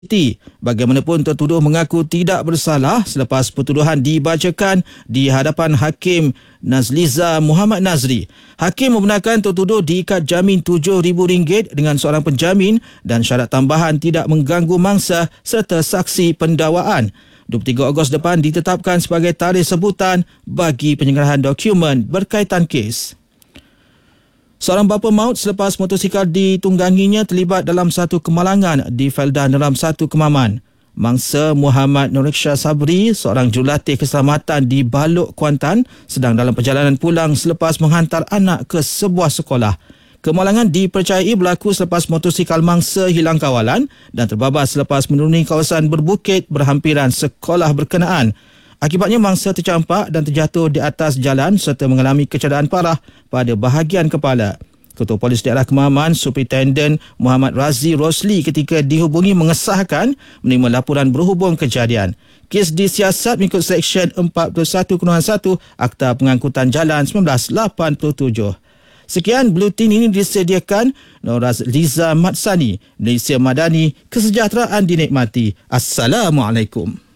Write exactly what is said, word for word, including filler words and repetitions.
Bagaimanapun, tertuduh mengaku tidak bersalah selepas pertuduhan dibacakan di hadapan Hakim Nazliza Muhammad Nazri. Hakim membenarkan tertuduh diikat jamin tujuh ribu ringgit dengan seorang penjamin dan syarat tambahan tidak mengganggu mangsa serta saksi pendakwaan. dua puluh tiga Ogos depan ditetapkan sebagai tarikh sebutan bagi penyerahan dokumen berkaitan kes. Seorang bapa maut selepas motosikal ditungganginya terlibat dalam satu kemalangan di Felda Neram satu Kemaman. Mangsa Muhammad Nuriksha Sabri, seorang jurulatih keselamatan di Balok, Kuantan, sedang dalam perjalanan pulang selepas menghantar anak ke sebuah sekolah. Kemalangan dipercayai berlaku selepas motosikal mangsa hilang kawalan dan terbabas selepas menuruni kawasan berbukit berhampiran sekolah berkenaan. Akibatnya mangsa tercampak dan terjatuh di atas jalan serta mengalami kecederaan parah pada bahagian kepala. Ketua Polis Daerah Kemaman, Superintendent Muhammad Razi Rosli ketika dihubungi mengesahkan menerima laporan berhubung kejadian. Kes disiasat mengikut Seksyen empat puluh satu satu Akta Pengangkutan Jalan seribu sembilan ratus lapan puluh tujuh. Sekian buletin ini disediakan Noraz Liza Matsani, Malaysia Madani, kesejahteraan dinikmati. Assalamualaikum.